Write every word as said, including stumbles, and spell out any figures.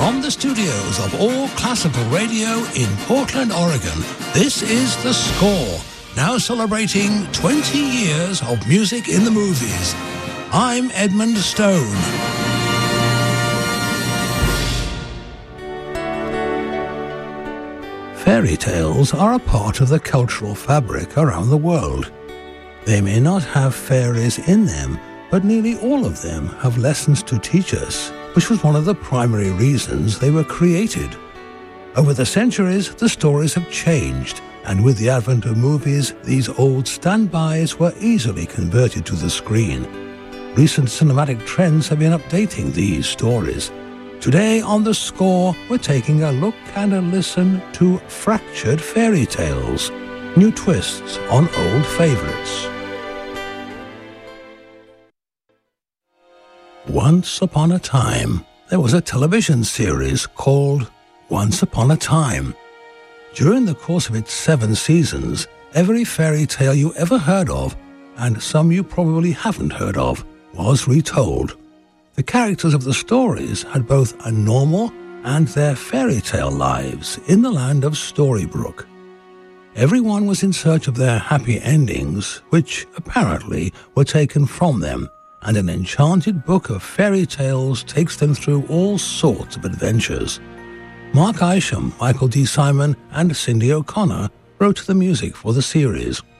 From the studios of All Classical Radio in Portland, Oregon, this is The Score, now celebrating twenty years of music in the movies. I'm Edmund Stone. Fairy tales are a part of the cultural fabric around the world. They may not have fairies in them, but nearly all of them have lessons to teach us, which was one of the primary reasons they were created. Over the centuries, the stories have changed, and with the advent of movies, these old standbys were easily converted to the screen. Recent cinematic trends have been updating these stories. Today on The Score, we're taking a look and a listen to fractured fairy tales, new twists on old favorites. Once upon a time, there was a television series called Once Upon a Time. During the course of its seven seasons, every fairy tale you ever heard of, and some you probably haven't heard of, was retold. The characters of the stories had both a normal and their fairy tale lives in the land of Storybrooke. Everyone was in search of their happy endings, which apparently were taken from them, and an enchanted book of fairy tales takes them through all sorts of adventures. Mark Isham, Michael D. Simon, and Cindy O'Connor wrote the music for the series.